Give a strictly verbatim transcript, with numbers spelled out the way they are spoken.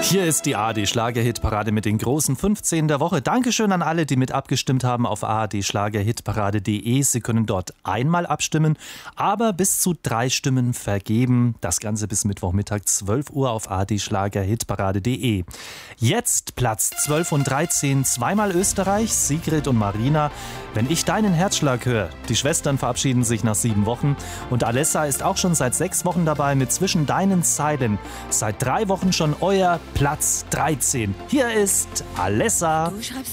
Hier ist die A R D Schlager-Hitparade mit den großen fünfzehn der Woche. Dankeschön an alle, die mit abgestimmt haben auf a r d schlager-hitparade punkt d e. Sie können dort einmal abstimmen, aber bis zu drei Stimmen vergeben. Das Ganze bis Mittwochmittag zwölf Uhr auf a r d schlager-hitparade punkt d e. Jetzt Platz zwölf und dreizehn, zweimal Österreich, Sigrid und Marina. Wenn ich deinen Herzschlag höre. Die Schwestern verabschieden sich nach sieben Wochen. Und Alessa ist auch schon seit sechs Wochen dabei mit Zwischen deinen Zeilen. Seit drei Wochen schon euer Platz dreizehn. Hier ist Alessa. Du schreibst